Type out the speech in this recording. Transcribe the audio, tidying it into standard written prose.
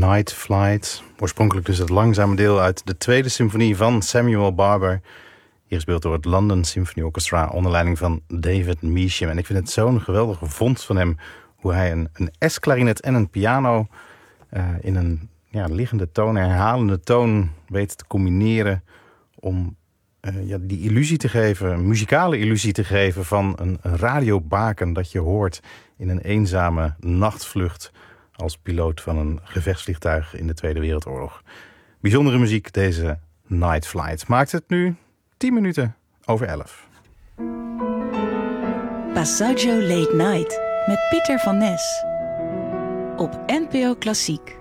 Night Flight. Oorspronkelijk dus het langzame deel uit de tweede symfonie van Samuel Barber. Hier gespeeld door het London Symphony Orchestra onder leiding van David Measham. En ik vind het zo'n geweldige vondst van hem, hoe hij een S-klarinet en een piano in een liggende toon, een herhalende toon weet te combineren om die illusie te geven, een muzikale illusie te geven van een radiobaken dat je hoort in een eenzame nachtvlucht als piloot van een gevechtsvliegtuig in de Tweede Wereldoorlog. Bijzondere muziek, deze Night Flight. Maakt het nu 11:10. Passaggio Late Night met Pieter van Nes op NPO Klassiek.